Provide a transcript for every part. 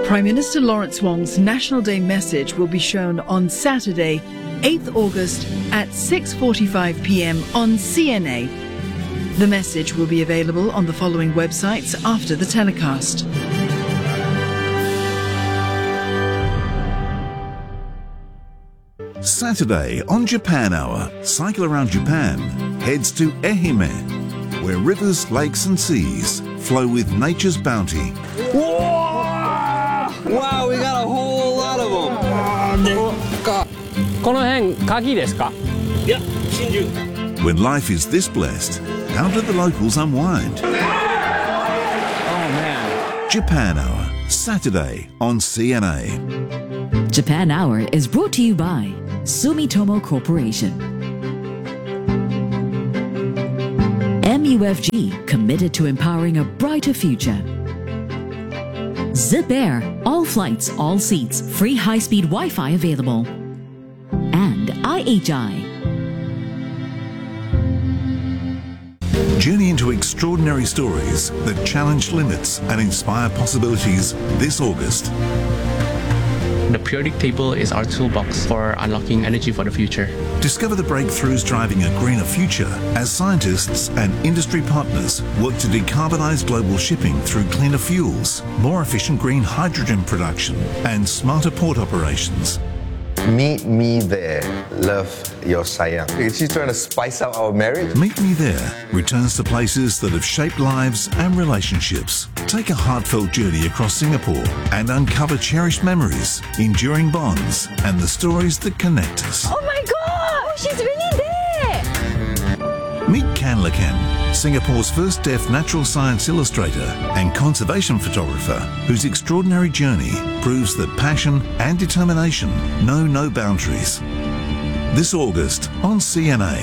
Prime Minister Lawrence Wong's National Day message will be shown on Saturday, 8th August at 6:45 p.m. on CNA. The message will be available on the following websites after the telecast. Saturday on Japan Hour, Cycle Around Japan heads to Ehime, where rivers, lakes and seas flow with nature's bounty. Wow, we got a whole lot of them. この辺鍵ですか? Yeah, Shinju. When life is this blessed, how do the locals unwind? Oh man. Japan Hour, Saturday on CNA. Japan Hour is brought to you by Sumitomo Corporation. MUFG, committed to empowering a brighter future. Zip Air, all flights, all seats, free high-speed Wi-Fi available. And IHI. Journey into extraordinary stories that challenge limits and inspire possibilities this August. The periodic table is our toolbox for unlocking energy for the future. Discover the breakthroughs driving a greener future as scientists and industry partners work to decarbonize global shipping through cleaner fuels, more efficient green hydrogen production, and smarter port operations. Meet me there. Love your sayang. She's trying to spice up our marriage. Meet Me There returns to places that have shaped lives and relationships. Take a heartfelt journey across Singapore and uncover cherished memories, enduring bonds, and the stories that connect us. Oh my God! She's really there! Meet Kan Lakan, Singapore's first deaf natural science illustrator and conservation photographer, whose extraordinary journey proves that passion and determination know no boundaries. This August on CNA.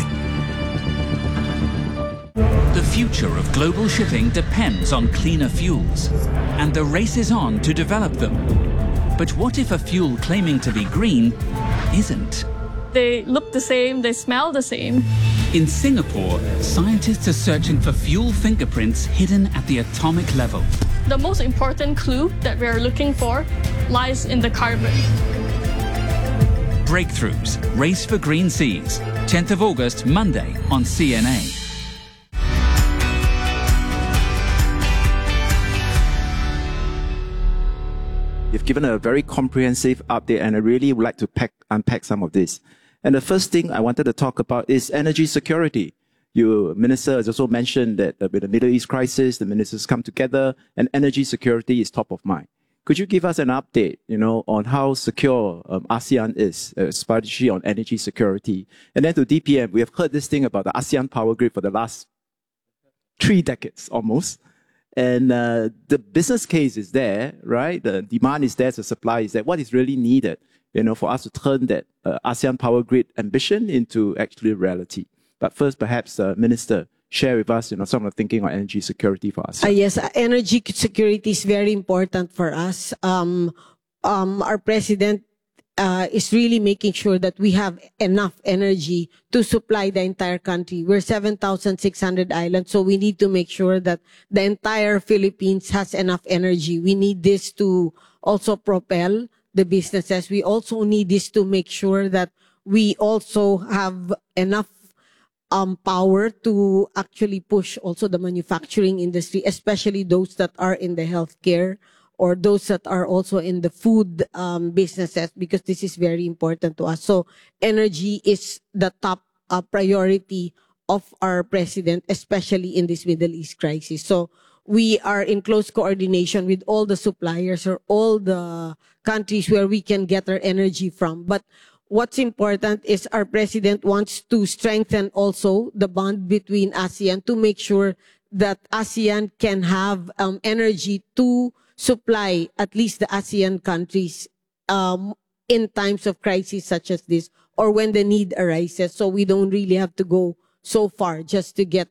The future of global shipping depends on cleaner fuels, and the race is on to develop them. But what if a fuel claiming to be green isn't? They look the same, they smell the same. In Singapore, scientists are searching for fuel fingerprints hidden at the atomic level. The most important clue that we are looking for lies in the carbon. Breakthroughs, Race for Green Seas, 10th of August, Monday on CNA. You've given a very comprehensive update, and I really would like to unpack some of this. And the first thing I wanted to talk about is energy security. Your minister has also mentioned that with the Middle East crisis, the ministers come together and energy security is top of mind. Could you give us an update, on how secure ASEAN is, especially on energy security? And then to DPM, we have heard this thing about the ASEAN power grid for the last 3 decades almost. And the business case is there, right? The demand is there, the supply is there. What is really needed, for us to turn that ASEAN power grid ambition into actually reality? But first, perhaps, Minister, share with us, some of the thinking on energy security for us. Yes, energy security is very important for us. Our president is really making sure that we have enough energy to supply the entire country. We're 7,600 islands, so we need to make sure that the entire Philippines has enough energy. We need this to also propel the businesses. We also need this to make sure that we also have enough power to actually push also the manufacturing industry, especially those that are in the healthcare or those that are also in the food businesses, because this is very important to us. So energy is the top priority of our president, especially in this Middle East crisis. So we are in close coordination with all the suppliers or all the countries where we can get our energy from. But what's important is our president wants to strengthen also the bond between ASEAN to make sure that ASEAN can have energy to supply at least the ASEAN countries in times of crisis such as this, or when the need arises. So we don't really have to go so far just to get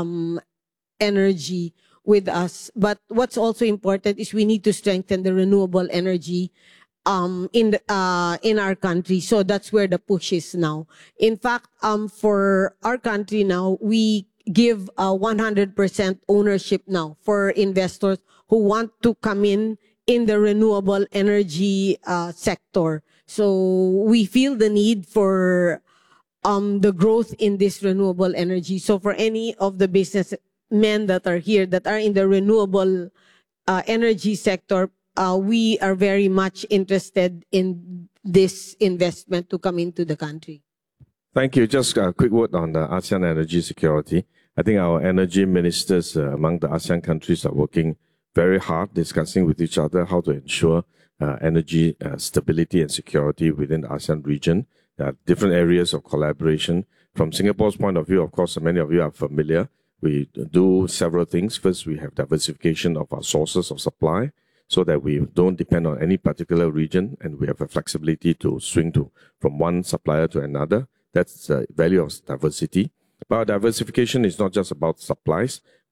energy with us. But what's also important is we need to strengthen the renewable energy in our country. So that's where the push is now. In fact, for our country now, we give 100% ownership now for investors who want to come in in the renewable energy sector. So we feel the need for the growth in this renewable energy. So for any of the businessmen that are here that are in the renewable energy sector, we are very much interested in this investment to come into the country. Thank you. Just a quick word on the ASEAN energy security. I think our energy ministers among the ASEAN countries are working very hard, discussing with each other how to ensure energy stability and security within the ASEAN region. There are different areas of collaboration. From Singapore's point of view, of course, many of you are familiar. We do several things. First, we have diversification of our sources of supply so that we don't depend on any particular region and we have a flexibility to swing from one supplier to another. That's the value of diversity. But diversification is not just about supplies.